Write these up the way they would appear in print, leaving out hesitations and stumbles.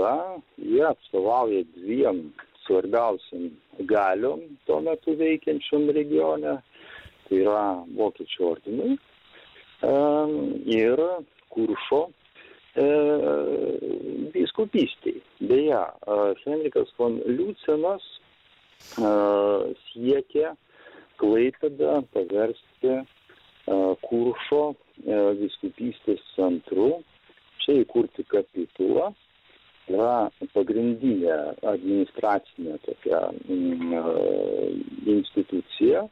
iniciatyva, jie atstovauja dviem svarbiausiam galiom tuo metu veikiančiam regione, tai yra Vokiečių ordinui ir Kuršo vyskupystei. Beje, Henrikas von Liucenas siekė Klaipėdą paversti Kuršo vyskupystės centru, čia įkurti kapitulą, yra pagrindinė administracinė tokia institucija.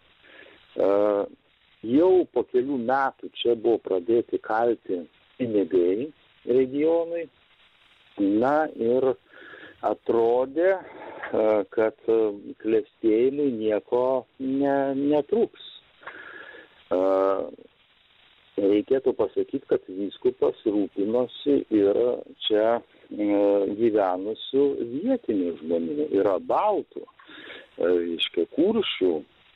Jau po kelių metų čia buvo pradėti kalti pinigai regionui, na ir atrodė, kad klestėjimui nieko netrūks. Reikėtų pasakyti, kad vyskupas rūpinosi ir čia gyvenusių vietinių žmonių, yra baltų, reiškia kuršių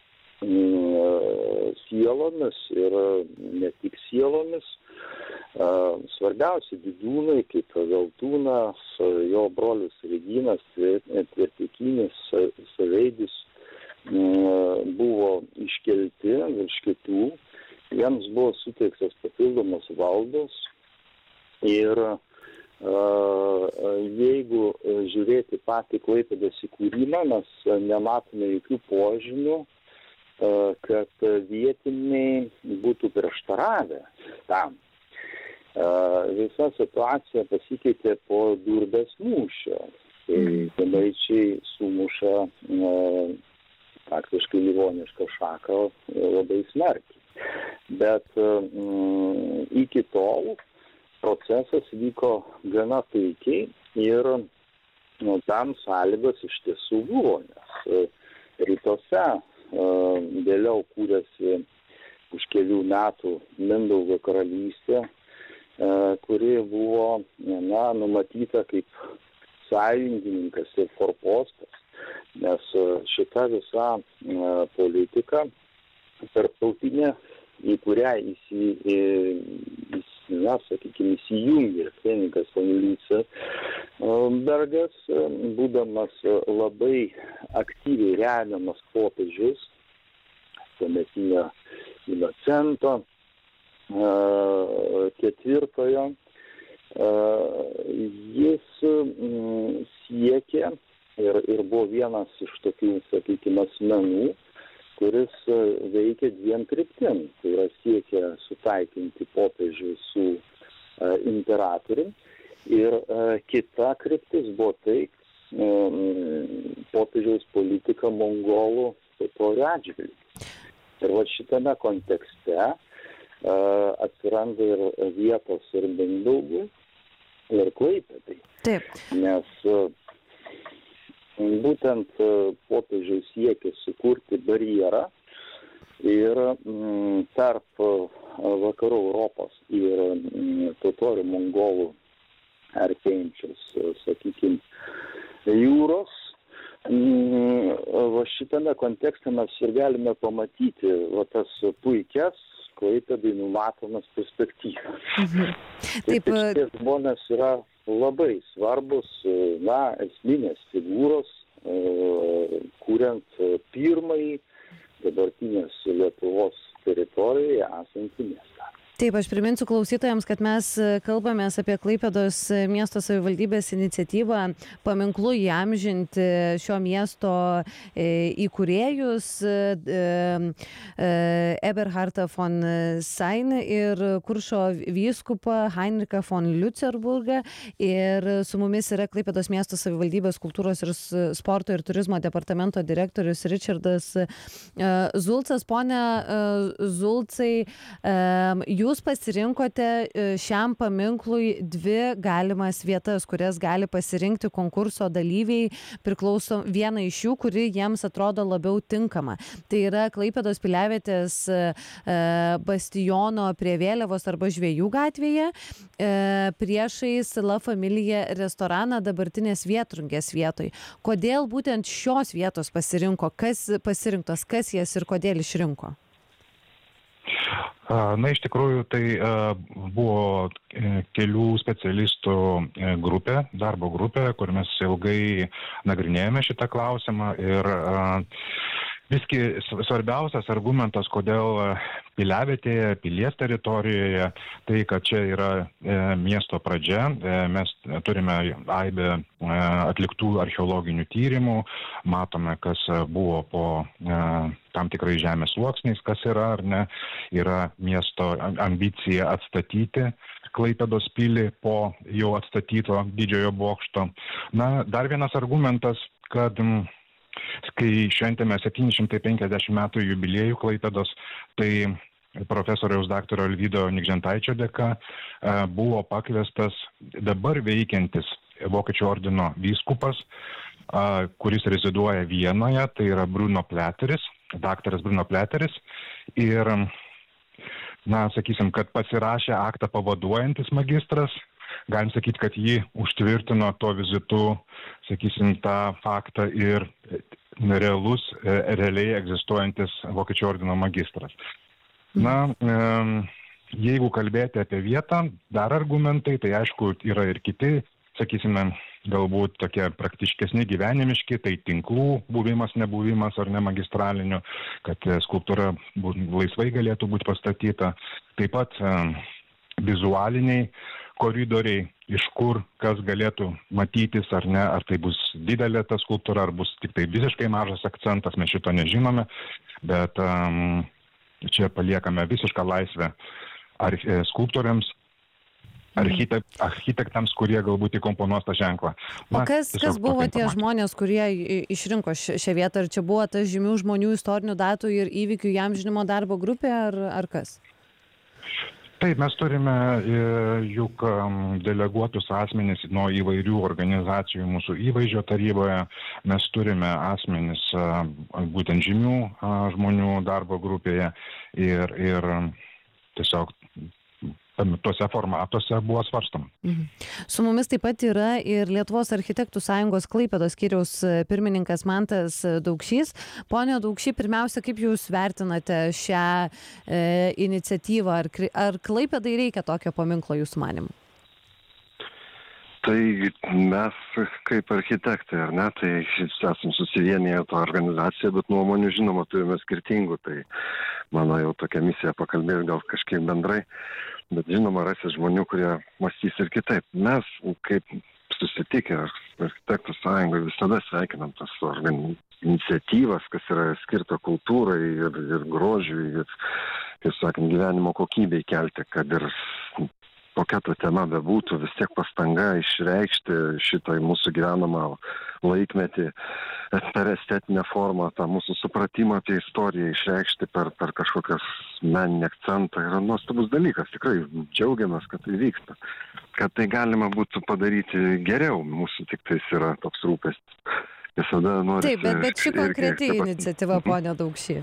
sielomis ir ne tik sielomis. Svarbiausi didūnai, kaip Veltūnas, jo brolis Reginas, Tvirtikinis, Saveidis, buvo iškelti virš kitų, jiems buvo suteiktas papildomos valdos ir jeigu žiūrėti patį Klaipėdos įkūrimą, mes nematome jokių požymių, kad vietiniai būtų prieštaravę tam. Visa situacija pasikeitė po Durbės mūšio, kai žemaičiai sumuša praktiškai livonišką šaką labai smarkiai. Bet iki tol procesas vyko gana taikiai ir tam sąlygos iš tiesų buvo, nes rytuose vėliau kūrėsi už kelių metų Mindaugo karalystė, kuri buvo numatyta kaip sąjungininkas ir forpostas, nes šita visa politika tarptautinė, į kurią įsijungė Henrikas von Liucenbergas, būdamas labai aktyviai remiamas popiežius, tuometinio Inocento ketvirtojo, jis siekė ir buvo vienas iš tokių, sakykime, asmenų, kuris veikia dviem kryptim. Tai yra siekia sutaikinti popiežių su imperatorium. Ir kita kryptis buvo tai popiežiaus politika mongolų totorių atžvilgiu. Ir va šitame kontekste atsiranda ir vietos ir Mindaugui, ir Klaipėdai. Taip. Nes būtent popiežiaus siekė sukurti barjerą ir tarp vakarų Europos ir totorių mongolų artėjančios, sakykime, jūros. Va šitame kontekste mes ir galime pamatyti va tas puikias Klaipėdai numatomas perspektyvas. Taip, šitie žmonės yra labai svarbus, esminės figūros, kuriant pirmąjį dabartinės Lietuvos teritorijoje esantį miestą. Taip, aš priminsiu klausytojams, kad mes kalbamės apie Klaipėdos miesto savivaldybės iniciatyvą paminklu įamžinti šio miesto įkūrėjus Eberhardą von Sayn ir Kuršo vyskupą Heinrichą von Liucerburgą. Ir su mumis yra Klaipėdos miesto savivaldybės kultūros ir sporto ir turizmo departamento direktorius Ričardas Zulcas. Pone Zulcai, jūs pasirinkote šiam paminklui dvi galimas vietas, kurias gali pasirinkti konkurso dalyviai, priklauso viena iš jų, kuri jiems atrodo labiau tinkama. Tai yra Klaipėdos piliavietės bastiono prie Vėliavos arba Žvejų gatvėje, priešais La Familia restoraną dabartinės Vėtrungės vietoj. Kodėl būtent šios vietos pasirinktos, kas jas ir kodėl išrinko? Na, iš tikrųjų, tai buvo kelių specialistų grupė, darbo grupė, kur mes ilgai nagrinėjome šitą klausimą ir visgi svarbiausias argumentas, kodėl piliavietėje, pilies teritorijoje, tai, kad čia yra miesto pradžia, mes turime aibę atliktų archeologinių tyrimų, matome, kas buvo po tam tikrai žemės sluoksniais, kas yra ar ne, yra miesto ambicija atstatyti Klaipėdos pilį po jau atstatyto didžiojo bokšto. Na, dar vienas argumentas, kad kai šventėme 750 metų jubiliejų Klaipėdos, tai profesoriaus daktaro Alvydo Nikžentaičio dėka buvo pakviestas dabar veikiantis Vokiečių ordino vyskupas, kuris reziduoja Vienoje, tai yra Bruno Pleteris, daktaras Bruno Pleteris. Ir, na, sakysim, kad pasirašė aktą pavaduojantis magistras, galim sakyti, kad jį užtvirtino to vizitu, sakysim, tą faktą ir realiai egzistuojantis Vokiečių ordino magistras. Na, jeigu kalbėti apie vietą, dar argumentai, tai aišku, yra ir kiti, sakysime, galbūt tokie praktiškesni gyvenimiški, tai tinklų buvimas, nebuvimas ar ne magistralinių, kad skulptūra laisvai galėtų būti pastatyta. Taip pat vizualiniai koridoriai, iš kur kas galėtų matytis ar ne, ar tai bus didelė ta skulptūra, ar bus tik tai visiškai mažas akcentas, mes šito nežinome, bet čia paliekame visišką laisvę skulptoriams, architektams, kurie galbūt įkomponuos tą ženklą. O kas buvo tie žmonės, kurie išrinko šią vietą? Ar čia buvo tas žymių žmonių istorinių datų ir įvykių įamžinimo darbo grupė, ar kas? Taip, mes turime juk deleguotus asmenis nuo įvairių organizacijų mūsų įvaizdžio taryboje. Mes turime asmenis būtent žymių žmonių darbo grupėje ir tiesiog tuose formatuose buvo svarstama. Su mumis taip pat yra ir Lietuvos architektų sąjungos Klaipėdos skyriaus pirmininkas Mantas Daukšys. Pone Daukšy, pirmiausia, kaip Jūs vertinate šią iniciatyvą? Ar Klaipėdai reikia tokio paminklo Jūsų manymu? Tai mes kaip architektai, ar ne, tai esam susivieniję tą organizaciją, bet nuomonių žinoma turime skirtingų. Tai mano jau tokia misija pakalbėti gal kažkiek bendrai. Bet žinoma, rasis žmonių, kurie mąstys ir kitaip. Mes, kaip susitikę architektų sąjungoje, visada sveikinam tas iniciatyvas, kas yra skirta kultūrai ir grožiui, ir, kaip sakant, gyvenimo kokybei kelti, kad ir kokia ta tema bebūtų, vis tiek pastanga išreikšti šitą mūsų gyvenamą laikmetį per estetinę formą, tą mūsų supratimą apie istoriją išreikšti per kažkokias meninį akcentą yra nuostabus dalykas. Tikrai džiaugiamės, kad tai vyksta. Kad tai galima būtų padaryti geriau, mūsų tik tais yra toks rūpestis. Visada norisi... Taip, bet ši konkreti iniciatyva, ponia Daukšy.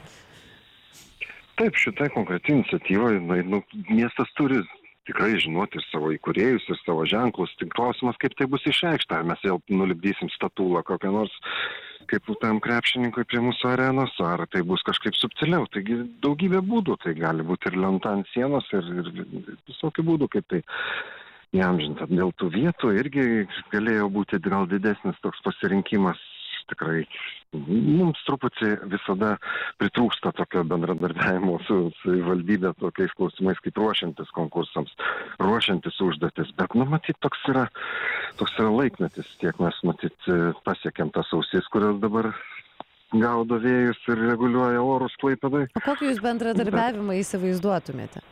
Taip, šitą konkreti iniciatyva, miestas turi tikrai žinoti ir savo įkūrėjus, ir savo ženklus. Tik klausimas, kaip tai bus išreikšta. Ar mes vėl nulipdysim statulą kokią nors, kaip tam krepšininkui prie mūsų arenos, ar tai bus kažkaip subtiliau. Taigi daugybė būdų. Tai gali būti ir lenta ant sienos, ir visokių būdų, kaip tai įamžinta. Dėl tų vietų irgi galėjo būti gal didesnis toks pasirinkimas. Tikrai mums truputį visada pritrūksta tokio bendradarbiavimo su valdybė tokiais klausimais, kaip ruošiantis konkursams, ruošiantis užduotis. Bet, matyt, toks yra laikmetis, tiek mes, matyt, pasiekėm tas ausis, kurios dabar gaudo vėjus ir reguliuoja orus Klaipėdai. O kokį Jūs bendradarbiavimą įsivaizduotumėte?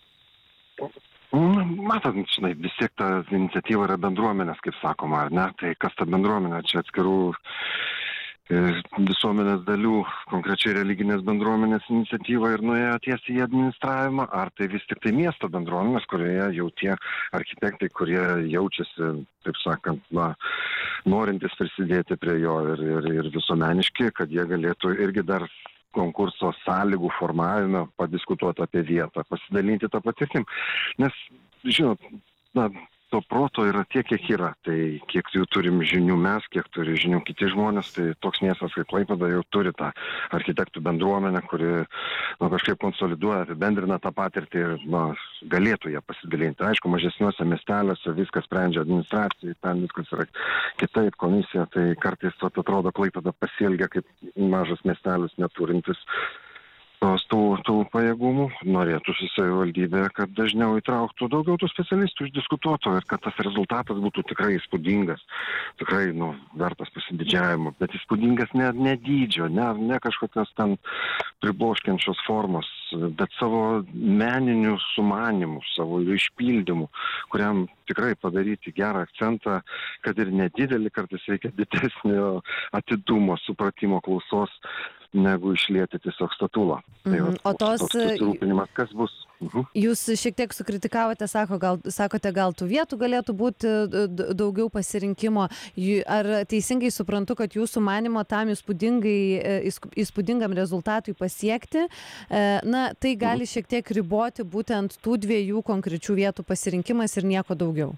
Matot, žinai, vis tiek ta iniciatyva yra bendruomenės, kaip sakoma, ar ne? Tai kas ta bendruomenė? Čia atskirų visuomenės dalių, konkrečiai religinės bendruomenės iniciatyva ir nuėjo tiesiai į administravimą, ar tai vis tik tai miesto bendruomenės, kurioje jau tie architektai, kurie jaučiasi, taip sakant, norintys prisidėti prie jo ir visuomeniški, kad jie galėtų irgi dar konkurso sąlygų formavime padiskutuoti apie vietą, pasidalinti tą patirtim. Nes, žinot, to proto yra tiek, kiek yra. Tai kiek jų turim žinių mes, kiek turi žinių kiti žmonės, tai toks miestas kaip Klaipėda jau turi tą architektų bendruomenę, kuri kažkaip konsoliduoja, apibendrina tą patirtį ir galėtų ją pasidalinti. Aišku, mažesniuose miesteliuose viskas sprendžia administracijai, ten viskas yra kitaip, komisija, tai kartais atrodo Klaipėda pasielgia kaip mažas miestelis neturintis tų pajėgumų. Norėtųsi savivaldybė, kad dažniau įtrauktų daugiau tų specialistų, išdiskutuotų ir kad tas rezultatas būtų tikrai įspūdingas. Tikrai, vertas pasididžiavimo, bet įspūdingas ne dydžio, ne kažkokios ten pribloškiančios formos, bet savo meninių sumanimų, savo išpildymų, kuriam tikrai padaryti gerą akcentą, kad ir nedidelį, kartais reikia didesnio atidumo, supratimo, klausos, negu išlieti tiesiog statulą. O tos... susirūpinimas, kas bus? Jūs šiek tiek sukritikavote, sakote, gal tų vietų galėtų būti daugiau pasirinkimo. Ar teisingai suprantu, kad jūsų manimo tam įspūdingam rezultatui pasiekti, tai gali šiek tiek riboti būtent tų dviejų konkrečių vietų pasirinkimas ir nieko daugiau?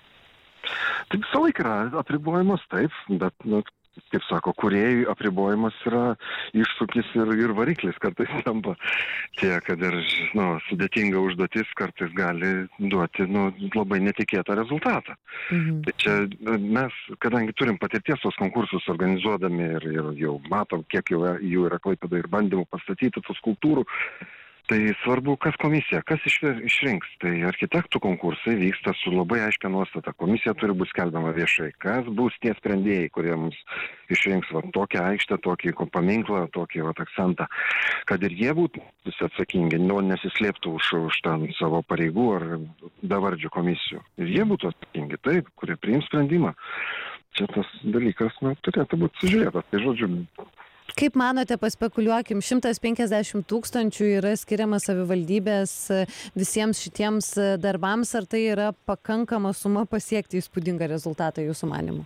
Tai visą laiką yra apribojimas, taip, bet, kaip sako, kūrėjui apribojimas yra iššūkis ir variklis kartais tampa tie, kad ir sudėtinga užduotis kartais gali duoti labai netikėtą rezultatą. Tai čia mes, kadangi turim patirties tos konkursus organizuodami ir jau matom, kiek jau jų yra Klaipėdoje ir bandymų pastatyti tų skulptūrų, tai svarbu, kas komisija, kas išrinks. Tai architektų konkursai vyksta su labai aiškia nuostata. Komisija turi būti skelbiama viešai. Kas bus tie sprendėjai, kurie mums išrinks tokią aikštę, tokį paminklą, tokį akcentą. Kad ir jie būtų visi atsakingi, nesislėptų už ten savo pareigų ar bevardžių komisijų. Ir jie būtų atsakingi, taip, kurie priims sprendimą. Čia tas dalykas turėtų būti sužiūrėtas. Tai žodžiu... Kaip manote, paspekuliuokim, 150 000 yra skiriama savivaldybės visiems šitiems darbams, ar tai yra pakankama suma pasiekti įspūdingą rezultatą jūsų manymu?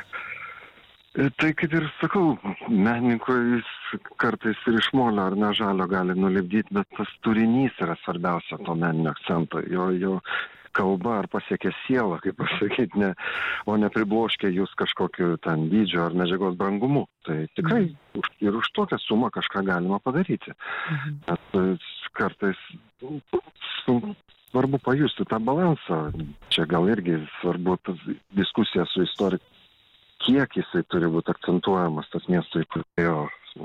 Tai kaip ir sakau, menininkui kartais ir iš molio ar ne žalio gali nulipdyti, bet tas turinys yra svarbiausia to meninio akcento. Jo kalba ar pasiekia sielą, kaip pasakyti, o nepribloškia jūs kažkokiu ten dydžio ar medžiagos brangumu. Tai tikrai ir už tokią sumą kažką galima padaryti. Bet kartais svarbu pajusti tą balansą. Čia gal irgi svarbu diskusija su istoriku, kiek jisai turi būti akcentuojamas, tas miesto įkūrėjo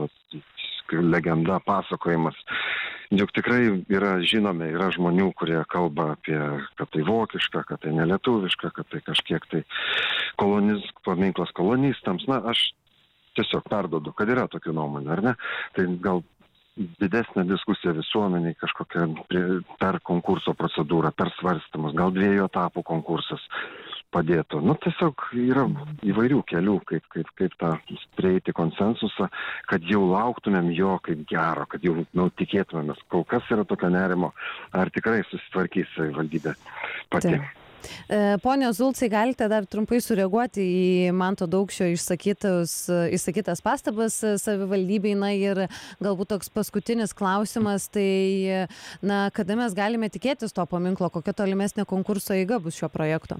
legenda, pasakojimas. Juk tikrai yra žmonių, kurie kalba apie, kad tai vokiška, kad tai nelietuviška, kad tai kažkiek tai paminklas kolonistams. Aš tiesiog perdodu, kad yra tokių nuomonių, ar ne? Tai gal didesnė diskusija visuomeniai kažkokia per konkurso procedūrą, per svarstymus, gal 2 etapų konkursas padėtų. Tiesiog yra įvairių kelių, kaip tą prieiti konsensusą, kad jau lauktumėm jo kaip gero, kad jau tikėtumėmės. Kol kas yra tokio nerimo, ar tikrai susitvarkys savivaldybė pati. Pone Zulcai, galite dar trumpai sureaguoti į Manto Daukšio išsakytas pastabas savivaldybei, ir galbūt toks paskutinis klausimas, tai kada mes galime tikėtis to paminklo, kokia tolimesnė konkurso eiga bus šio projekto?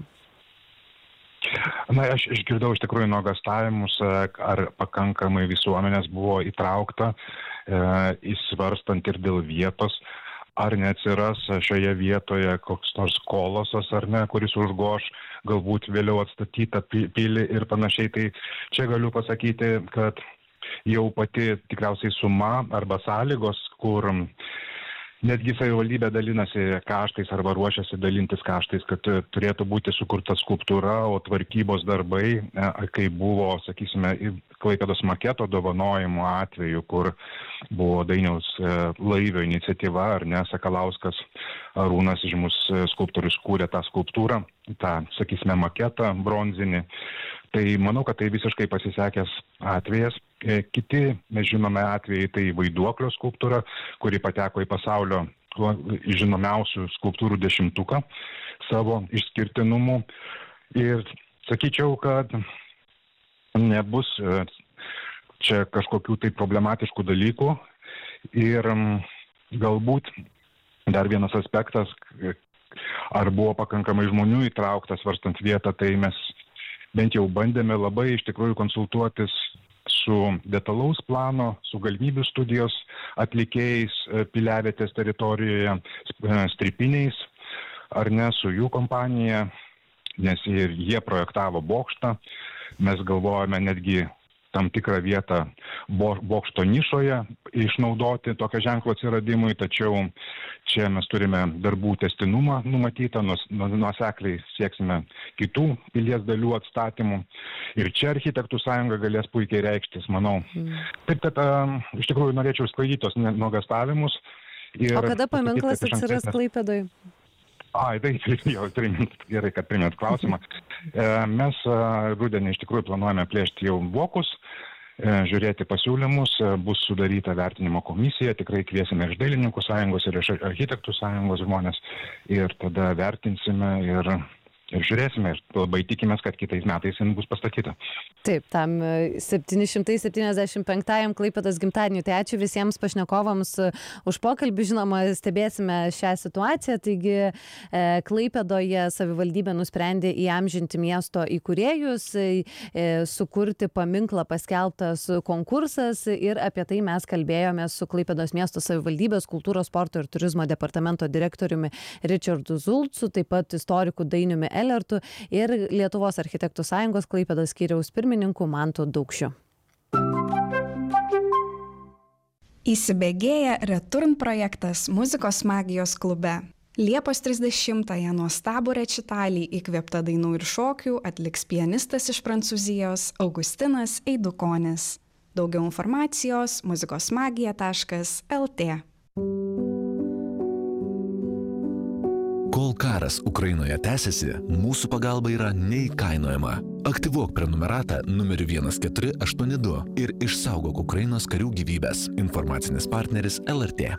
Aš išgirdau iš tikrųjų nuogąstavimus, ar pakankamai visuomenės buvo įtraukta, įsvarstant ir dėl vietos, ar neatsiras šioje vietoje koks nors kolosas ar ne, kuris užgoš galbūt vėliau atstatytą pilį ir panašiai. Tai čia galiu pasakyti, kad jau pati tikriausiai suma arba sąlygos, kur netgi savivaldybė dalinasi kaštais arba ruošiasi dalintis kaštais, kad turėtų būti sukurta skulptūra, o tvarkybos darbai, kai buvo, sakysime, Klaipėdos maketo dovanojimo atveju, kur buvo Dainiaus Laivio iniciatyva, ar ne, Sakalauskas Arūnas žymus skulptorius kūrė tą skulptūrą, tą, sakysime, maketą bronzinį. Tai manau, kad tai visiškai pasisekęs atvejas. Kiti, mes žinome atvejai, tai Vaiduoklio skulptūra, kuri pateko į pasaulio žinomiausių skulptūrų 10 savo išskirtinumu. Ir sakyčiau, kad nebus čia kažkokių tai problematiškų dalykų. Ir galbūt dar vienas aspektas, ar buvo pakankamai žmonių įtraukta svarstant vietą, tai mes bent jau bandėme labai iš tikrųjų konsultuotis su detalaus plano, su galimybių studijos atlikėjais piliavietės teritorijoje, strypiniais, ar ne, su jų kompanija, nes ir jie projektavo bokštą. Mes galvojame netgi tam tikrą vietą bokšto nišoje išnaudoti tokio ženklo atsiradimui, tačiau čia mes turime darbų tęstinumą numatytą, nuosekliai sieksime kitų pilies dalių atstatymų ir čia architektų sąjunga galės puikiai reikštis, manau. Taip, kad iš tikrųjų norėčiau sklaidyti tos nuogastavimus. O kada paminklas atsiras Klaipėdoje? Tai jau gerai, kad primėt klausimą. Mes rudenį iš tikrųjų planuojame plėšti jau vokus, žiūrėti pasiūlymus, bus sudaryta vertinimo komisija, tikrai kviesime iš dailininkų sąjungos ir iš architektų sąjungos žmonės ir tada vertinsime ir žiūrėsime ir labai tikimės, kad kitais metais jin bus pastatyta. Taip, tam 775-ajam Klaipėdos gimtadieniui. Tai ačiū visiems pašnekovams už pokalbį. Žinoma, stebėsime šią situaciją. Taigi, Klaipėdoje savivaldybė nusprendė įamžinti miesto įkūrėjus, sukurti paminklą, paskelbtas konkursas ir apie tai mes kalbėjome su Klaipėdos miesto savivaldybės kultūros, sporto ir turizmo departamento direktoriumi Richardu Zulcu, taip pat istoriku Dainiumi Elertu ir Lietuvos architektų sąjungos Klaipėdos skyriaus pirmininku Mantu Daukšiu. Įsibėgėja Return projektas muzikos magijos klube. Liepos 30-ąją nuostabų rečitalį įkvėpta dainų ir šokių atliks pianistas iš Prancūzijos Augustinas Eidukonis. Daugiau informacijos muzikosmagija.lt. Kol karas Ukrainoje tęsiasi, mūsų pagalba yra neįkainojama. Aktyvuok prenumeratą numeriu 1482 ir išsaugok Ukrainos karių gyvybes. Informacinis partneris LRT.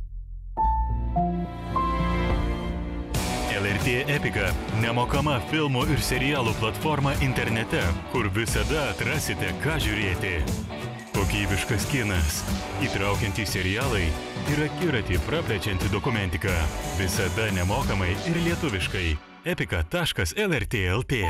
LRT Epika – nemokama filmų ir serialų platforma internete, kur visada atrasite, ką žiūrėti. Kokybiškas kinas, įtraukiantys serialai ir akiratį praplečianti dokumentika. Visada nemokamai ir lietuviškai. epika.lrt.lt.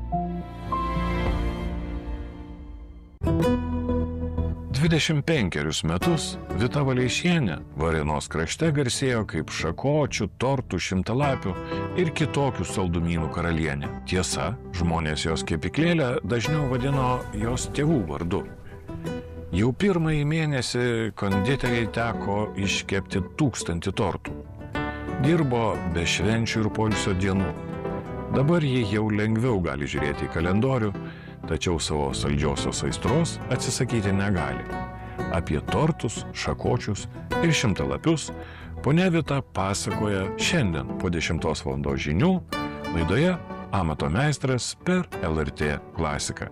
metus Vita Valeišienė Varėnos krašte garsėjo kaip šakočių, tortų, šimtalapių ir kitokių saldumynų karalienė. Tiesa, žmonės jos kepyklėlę dažniau vadino jos tėvų vardu. Jau pirmąjį mėnesį konditeriai teko iškepti 1000 tortų. Dirbo be švenčių ir poilsio dienų. Dabar jie jau lengviau gali žiūrėti į kalendorių, tačiau savo saldžiosios aistros atsisakyti negali. Apie tortus, šakočius ir šimtalapius ponia Vita pasakoja šiandien po 10 val. Žinių laidoje Amato meistras per LRT klasiką.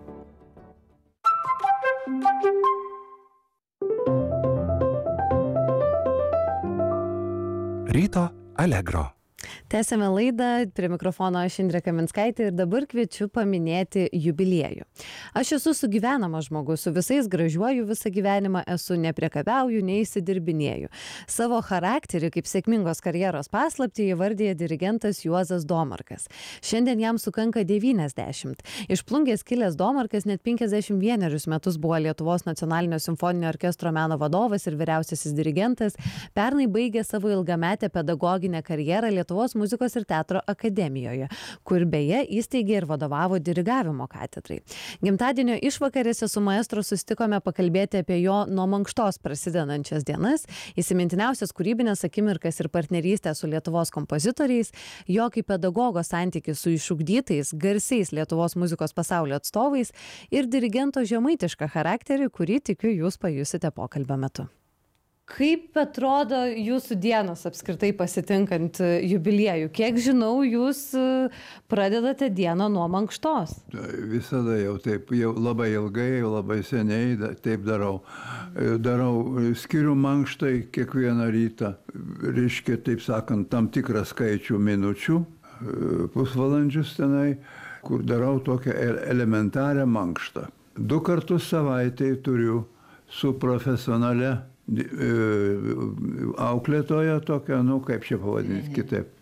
Ryto Allegro. Tęsėme laidą, prie mikrofono aš Indrė Kaminskaitė ir dabar kviečiu paminėti jubiliejų. Aš esu sugyvenamas žmogus, su visais gražiuoju visą gyvenimą, esu nepriekabiauju, neįsidirbinėju. Savo charakterį kaip sėkmingos karjeros paslaptį įvardija dirigentas Juozas Domarkas. Šiandien jam sukanka 90. Iš Plungės kilęs Domarkas net 51 metus buvo Lietuvos nacionalinio simfoninio orkestro meno vadovas ir vyriausiasis dirigentas. Pernai baigė savo ilgametę pedagoginę karjerą Lietuvos muzikos ir teatro akademijoje, kur beje įsteigė ir vadovavo dirigavimo katedrai. Gimtadienio išvakarėse su maestro susitikome pakalbėti apie jo nuo mankštos prasidedančias dienas, įsimintiniausias kūrybinės akimirkas ir partnerystę su Lietuvos kompozitoriais, jo kaip pedagogo santykis su išugdytais, garsiais Lietuvos muzikos pasaulio atstovais ir dirigento žemaitišką charakterį, kurį tikiu jūs pajusite pokalbio metu. Kaip atrodo jūsų dienos apskritai pasitinkant jubiliejų? Kiek žinau, jūs pradedate dieną nuo mankštos. Visada jau taip, jau labai ilgai, jau labai seniai taip darau. Skiriu mankštai kiekvieną rytą. Reiškia, taip sakant, tam tikrą skaičių minučių, pusvalandžius tenai, kur darau tokią elementarią mankštą. 2 kartus savaitėje turiu su profesionale auklėtoja tokia, kaip čia pavadinti kitaip,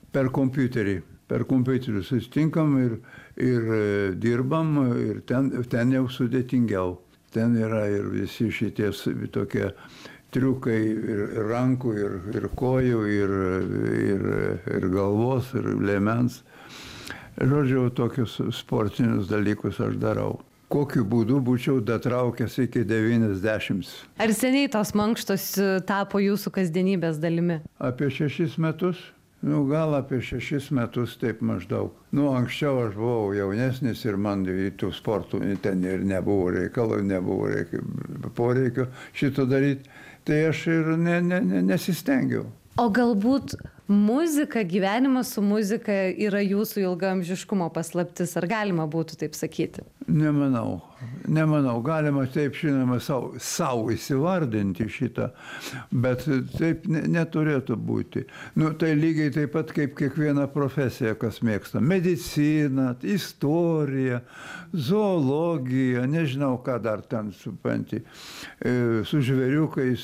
per kompiuterį. Per kompiuterį susitinkam ir dirbam, ir ten jau sudėtingiau. Ten yra ir visi šitie tokie triukai ir rankų, ir kojų, ir galvos, ir liemens. Žodžiu, tokius sportinius dalykus aš darau. Kokiu būdu būčiau datraukęs iki 90. Ar seniai tos mankštos tapo jūsų kasdienybės dalimi? Apie 6 metus. Gal apie 6 metus taip maždaug. Anksčiau aš buvau jaunesnis ir man į tų sportų ten ir nebuvo reikalo, nebuvo poreikio šito daryti. Tai aš ir nesistengiau. O galbūt muzika, gyvenimas su muzika yra jūsų ilgaamžiškumo paslaptis, ar galima būtų taip sakyti? Nemanau. Galima taip, žinoma, savo įsivardinti šitą, bet taip neturėtų būti. Tai lygiai taip pat kaip kiekviena profesija, kas mėgsta. Medicina, istorija, zoologija, nežinau, ką dar ten supranti, su žvėriukais,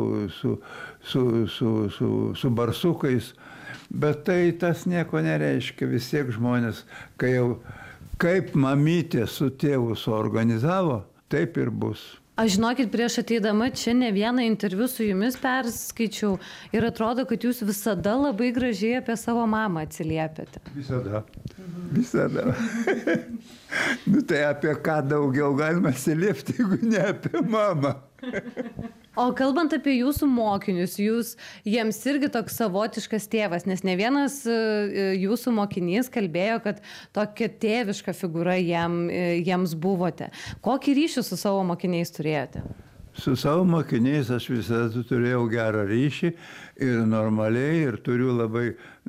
su barsukais. Bet tai tas nieko nereiškia. Vis tiek žmonės, kai jau kaip mamytė su tėvu suorganizavo, taip ir bus. Aš žinokit, prieš ateidama čia ne vieną interviu su jumis perskaičiau ir atrodo, kad jūs visada labai gražiai apie savo mamą atsiliepiate. Visada. Tai apie ką daugiau galima atsiliepti, jeigu ne apie mamą. O kalbant apie jūsų mokinius, jūs jiems irgi toks savotiškas tėvas, nes ne vienas jūsų mokinys kalbėjo, kad tokia tėviška figūra jiems buvote. Kokį ryšį su savo mokiniais turėjote? Su savo mokiniais aš visada turėjau gerą ryšį ir normaliai, ir turiu labai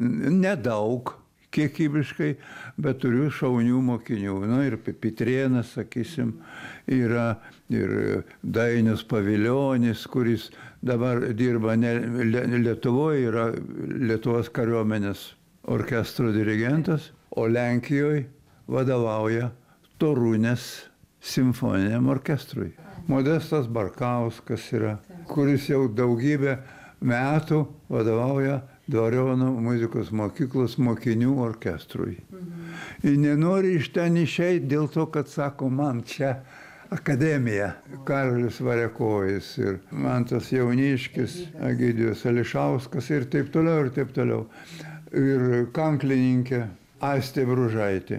nedaug kiekybiškai, bet turiu šaunių mokinių. Ir Pitrėnas, sakysim, yra ir Dainius Paviljonis, kuris dabar dirba Lietuvoje, yra Lietuvos kariuomenės orkestro dirigentas, o Lenkijoje vadovauja Torunės simfoniniam orkestrui. Modestas Barkauskas yra, kuris jau daugybę metų vadovauja Dvariono muzikos mokyklos mokinių orkestrui. Ir nenori iš ten išeiti dėl to, kad sako, man čia akademija. Karolis Variakojis ir Mantas Jauniškis, Egidijus Ališauskas ir taip toliau, ir taip toliau. Ir kanklininkė Aistė Bružaitė.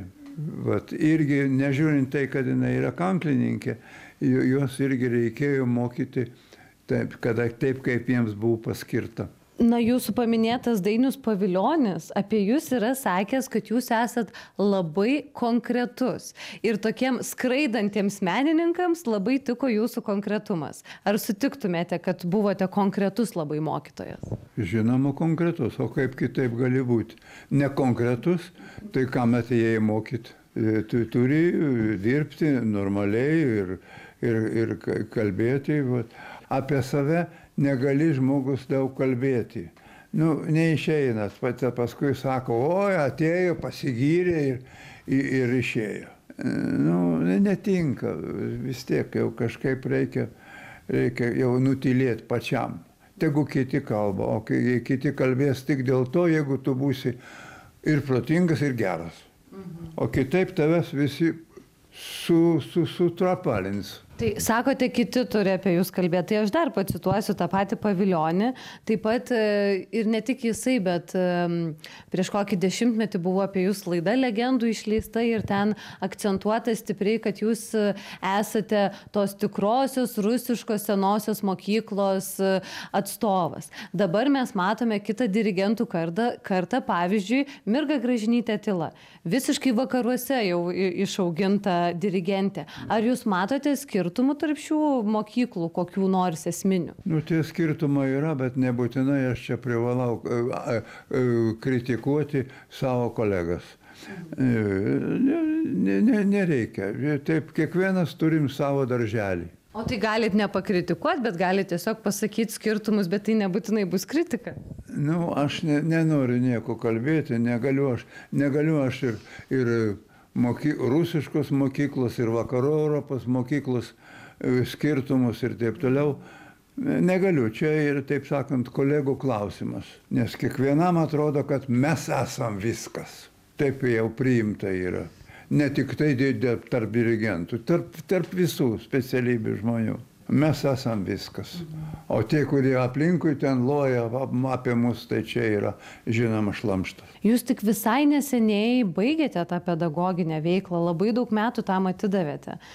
Irgi, nežiūrint tai, kad jinai yra kanklininkė, jos irgi reikėjo mokyti taip, kaip jiems buvo paskirta. Jūsų paminėtas Dainius Paviljonis apie jūs yra sakęs, kad jūs esat labai konkretus. Ir tokiem skraidantiems menininkams labai tiko jūsų konkretumas. Ar sutiktumėte, kad buvote konkretus labai mokytojas? Žinoma, konkretus. O kaip kitaip gali būti? Nekonkretus, tai kam atėjai mokyti? Tu turi dirbti normaliai ir kalbėti. Apie save negali žmogus daug kalbėti. Neišeina. Paskui sako, oi, atėjo, pasigyrė ir išėjo. Netinka. Vis tiek jau kažkaip reikia jau nutylėti pačiam. Tegu kiti kalba, o kai kiti kalbės tik dėl to, jeigu tu būsi ir protingas, ir geras. O kitaip tavęs visi sutrapalins. Tai sakote, kiti turi apie jūs kalbėti. Tai aš dar pacituosiu tą patį Paviljonį. Taip pat ir ne tik jisai, bet prieš kokį 10 metį buvo apie jūs laida Legendų išleista ir ten akcentuota stipriai, kad jūs esate tos tikrosios rusiškos senosios mokyklos atstovas. Dabar mes matome kitą dirigentų kartą, pavyzdžiui, Mirga Gražinytė Tyla. Visiškai vakaruose jau išauginta dirigentė. Ar jūs matote skirtumų tarp šių mokyklų, kokių nors esminių? Tie skirtumai yra, bet nebūtinai aš čia privalau kritikuoti savo kolegas. Nereikia. Taip, kiekvienas turim savo darželį. O tai galit nepakritikuoti, bet galit tiesiog pasakyti skirtumus, bet tai nebūtinai bus kritika. Aš nenoriu nieko kalbėti, negaliu aš ir rusiškos mokyklos ir vakarų Europos mokyklos skirtumus ir taip toliau. Negaliu, čia ir, taip sakant, kolegų klausimas, nes kiekvienam atrodo, kad mes esam viskas. Taip jau priimta yra. Ne tik tai tarp dirigentų, tarp visų specialybių žmonių. Mes esam viskas. O tie, kurie aplinkui ten loja apie mus, tai čia yra žinoma šlamštas. Jūs tik visai neseniai baigėte tą pedagoginę veiklą, labai daug metų tam atidavėte.